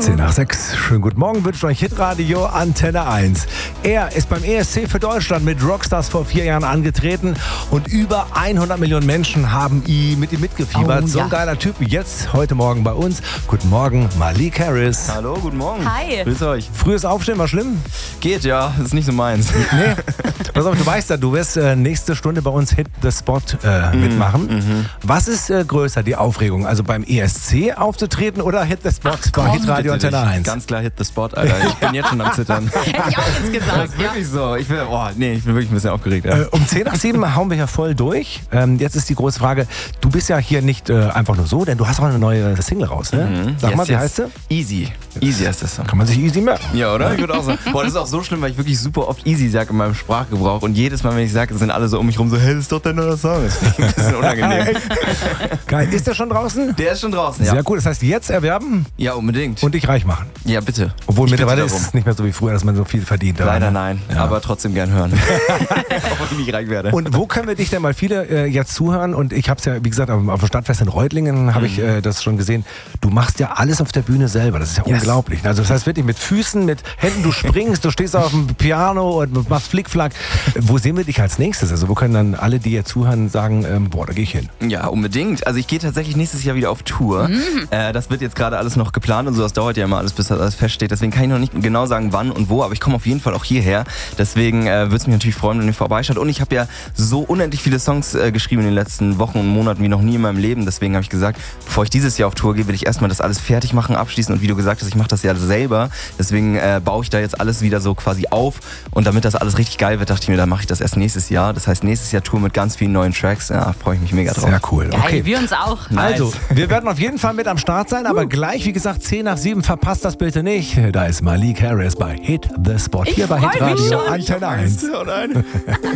10 nach 6. Schönen guten Morgen, wünscht euch Hitradio Antenne 1. Er ist beim ESC für Deutschland mit Rockstars vor 4 Jahren angetreten und über 100 Millionen Menschen haben mit ihm mitgefiebert. So ein geiler Typ. Jetzt, heute Morgen bei uns. Guten Morgen, Malik Harris. Hallo, guten Morgen. Hi. Grüß euch. Frühes Aufstehen war schlimm? Geht, ja. Ist nicht so meins. Nee. Pass auf, du weißt ja, du wirst nächste Stunde bei uns Hit the Spot mitmachen. Was ist größer, die Aufregung? Also beim ESC aufzutreten oder Hit the Spot bei Hitradio Antenne 1? Ganz klar Hit the Spot, Alter. Ich bin jetzt schon am Zittern. Hätte ich auch jetzt gesagt. Das ist wirklich so. Ich bin wirklich ein bisschen aufgeregt. Ja. Um 10 nach 7 hauen wir hier voll durch. Jetzt ist die große Frage, du bist ja hier nicht einfach nur so, denn du hast auch eine neue Single raus, ne? Sag mal, wie heißt sie? Easy. Easy heißt das. Kann man sich easy merken. Ja, oder? Ich würde auch sagen. Boah, das ist auch so schlimm, weil ich wirklich super oft easy sage in meinem Sprachgebrauch. Und jedes Mal, wenn ich sage, sind alle so um mich rum so, hey, das ist doch dein neuer Song. Das ist ein bisschen unangenehm. Geil. Ist der schon draußen? Der ist schon draußen, ja. Sehr cool. Das heißt, jetzt erwerben Ja, unbedingt. und dich reich machen. Ja, bitte. Obwohl Ich mittlerweile bitte ist darum. es nicht mehr so wie früher, dass man so viel verdient. Leider ne? nein, Ja. aber trotzdem gern hören. Auch wenn ich nicht reich werde. Und wo können wir dich denn mal viele jetzt zuhören? Und ich habe es ja, wie gesagt, auf dem Stadtfest in Reutlingen habe ich das schon gesehen. Du machst ja alles auf der Bühne selber. Das ist ja unglaublich. Also das heißt wirklich mit Füßen, mit Händen, du springst, du stehst auf dem Piano und machst Flickflack. Wo sehen wir dich als nächstes? Also wo können dann alle, die jetzt zuhören, sagen, boah, da gehe ich hin? Ja, unbedingt. Also ich gehe tatsächlich nächstes Jahr wieder auf Tour. Das wird jetzt gerade alles noch geplant und so. Das dauert ja immer alles, bis das alles feststeht. Deswegen kann ich noch nicht genau sagen, wann und wo. Aber ich komme auf jeden Fall auch hierher. Deswegen würde es mich natürlich freuen, wenn ihr vorbeischaut. Und ich habe ja so unendlich viele Songs geschrieben in den letzten Wochen und Monaten wie noch nie in meinem Leben. Deswegen habe ich gesagt, bevor ich dieses Jahr auf Tour gehe, will ich erstmal das alles fertig machen, abschließen. Und wie du gesagt hast, ich mache das ja selber. Deswegen baue ich da jetzt alles wieder so quasi auf. Und damit das alles richtig geil wird, dachte ich mir, dann mache ich das erst nächstes Jahr. Das heißt, nächstes Jahr Tour mit ganz vielen neuen Tracks. Ja, freue ich mich mega drauf. Sehr cool. Geil, Okay. wir uns auch. Also, wir werden auf jeden Fall mit am Start sein, aber gleich, wie gesagt, 10 nach 7, verpasst das bitte nicht. Da ist Malik Harris bei Hit the Spot. Hier bei freu mich Hitradio schon. Antenne 1. Oh nein.